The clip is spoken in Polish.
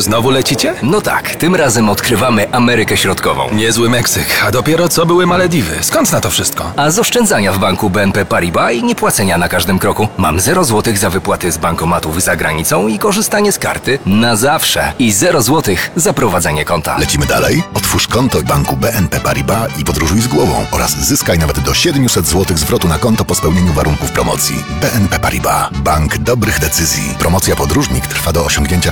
Znowu lecicie? No tak, tym razem odkrywamy Amerykę Środkową. Niezły Meksyk, a dopiero co były Malediwy. Skąd na to wszystko? A z oszczędzania w banku BNP Paribas i niepłacenia na każdym kroku. Mam 0 złotych za wypłaty z bankomatów za granicą i korzystanie z karty na zawsze. I 0 złotych za prowadzenie konta. Lecimy dalej? Otwórz konto w banku BNP Paribas i podróżuj z głową oraz zyskaj nawet do 700 zł zwrotu na konto po spełnieniu warunków promocji. BNP Paribas. Bank dobrych decyzji. Promocja podróżnik trwa do osiągnięcia